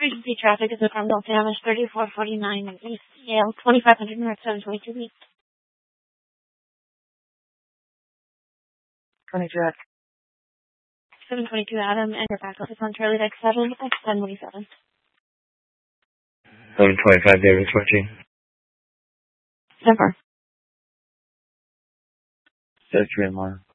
Frequency traffic is from Los Angeles 3449 and East Yale 2500 North 722 East. 722 Adam and your backup is on Charlie Deck 7 at 1027. 725 David switching. 10-4. Search Redmar.